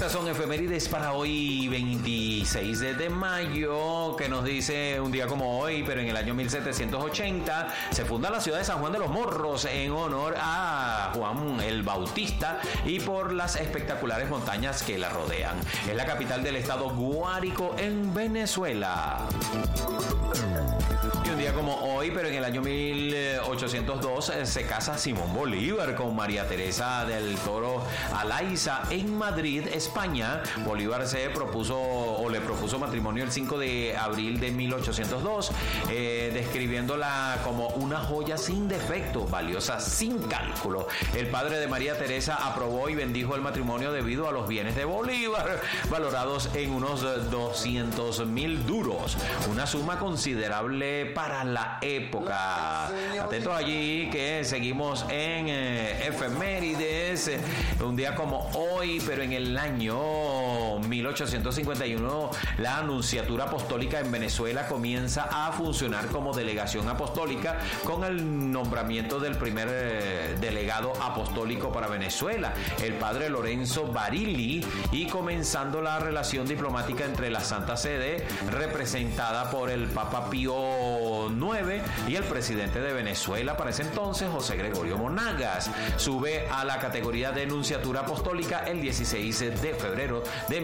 Estas son efemérides para hoy, 26 de mayo, que nos dice un día como hoy, pero en el año 1780, se funda la ciudad de San Juan de los Morros en honor a Juan el Bautista y por las espectaculares montañas que la rodean. Es la capital del estado Guárico en Venezuela. Y un día como hoy, pero en el año 1802, se casa Simón Bolívar con María Teresa del Toro Alaiza en Madrid, España. Bolívar le propuso matrimonio el 5 de abril de 1802, describiéndola como una joya sin defecto, valiosa sin cálculo. El padre de María Teresa aprobó y bendijo el matrimonio debido a los bienes de Bolívar, valorados en unos 200.000 duros, una suma considerable para la época. Atentos allí que seguimos en efemérides. Un día como hoy, pero en el año 1851, la Nunciatura Apostólica en Venezuela comienza a funcionar como delegación apostólica con el nombramiento del primer delegado apostólico para Venezuela, el padre Lorenzo Barilli, y comenzando la relación diplomática entre la Santa Sede, representada por el Papa Pío IX, y el presidente de Venezuela para ese entonces, José Gregorio Monagas. Sube a la categoría de Nunciatura Apostólica el 16 de febrero de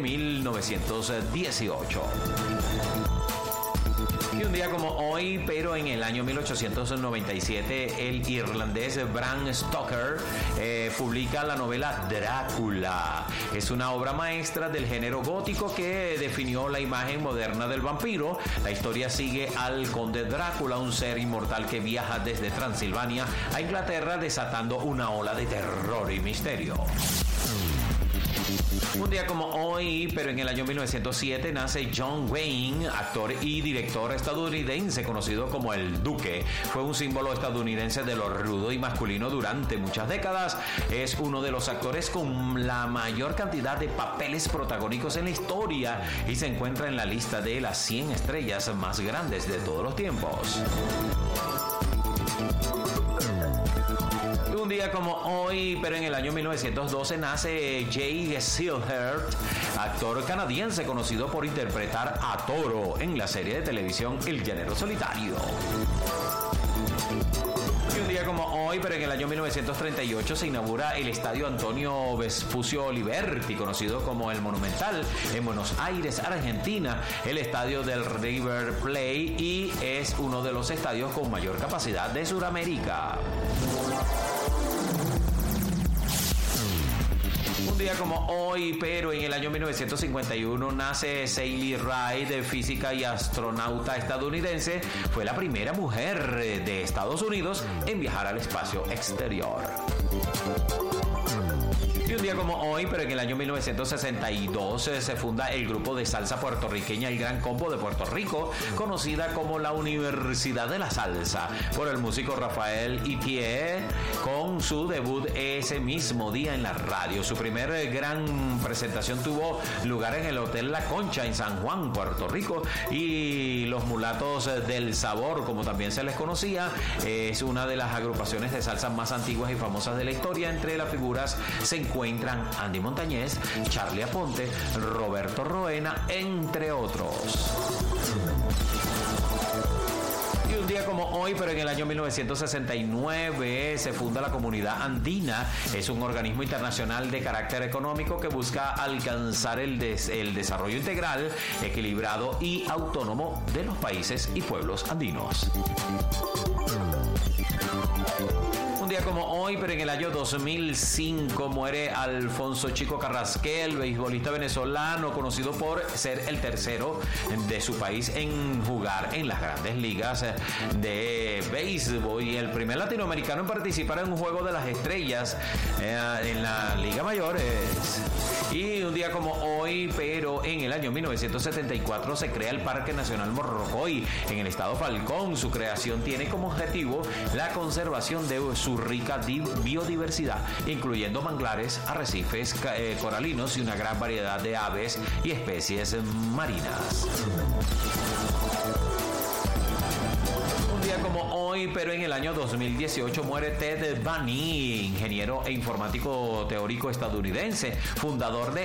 1918. Y un día como hoy, pero en el año 1897, el irlandés Bram Stoker publica la novela Drácula. Es una obra maestra del género gótico que definió la imagen moderna del vampiro. La historia sigue al conde Drácula, un ser inmortal que viaja desde Transilvania a Inglaterra, desatando una ola de terror y misterio. Un día como hoy, pero en el año 1907, nace John Wayne, actor y director estadounidense conocido como el Duque. Fue un símbolo estadounidense de lo rudo y masculino durante muchas décadas. Es uno de los actores con la mayor cantidad de papeles protagónicos en la historia y se encuentra en la lista de las 100 estrellas más grandes de todos los tiempos. Un día como hoy, pero en el año 1912, nace Jay Seilhart, actor canadiense conocido por interpretar a Toro en la serie de televisión El Llanero Solitario. Y un día como hoy, pero en el año 1938, se inaugura el Estadio Antonio Vespucio Oliverti, conocido como el Monumental, en Buenos Aires, Argentina, el estadio del River Plate, y es uno de los estadios con mayor capacidad de Sudamérica. Un día como hoy, pero en el año 1951, nace Sally Ride, física y astronauta estadounidense. Fue la primera mujer de Estados Unidos en viajar al espacio exterior. Y un día como hoy, pero en el año 1962, se funda el grupo de salsa puertorriqueña El Gran Combo de Puerto Rico, conocida como la Universidad de la Salsa, por el músico Rafael Itier, con su debut ese mismo día en la radio. Su primer gran presentación tuvo lugar en el Hotel La Concha en San Juan, Puerto Rico, y los Mulatos del Sabor, como también se les conocía, es una de las agrupaciones de salsa más antiguas y famosas de la historia. Entre las figuras se encuentran Andy Montañez, Charlie Aponte, Roberto Roena, entre otros. Y un día como hoy, pero en el año 1969, se funda la Comunidad Andina. Es un organismo internacional de carácter económico que busca alcanzar el desarrollo integral, equilibrado y autónomo de los países y pueblos andinos. Un día como hoy, pero en el año 2005, muere Alfonso Chico Carrasquel, beisbolista venezolano, conocido por ser el tercero de su país en jugar en las grandes ligas de béisbol y el primer latinoamericano en participar en un juego de las estrellas en la Liga Mayores. Y un día como hoy, pero en el año 1974, se crea el Parque Nacional Morrocoy en el estado Falcón. Su creación tiene como objetivo la conservación de su rica biodiversidad, incluyendo manglares, arrecifes coralinos y una gran variedad de aves y especies marinas. Un día como hoy, pero en el año 2018, muere Ted Bundy, ingeniero e informático teórico estadounidense, fundador de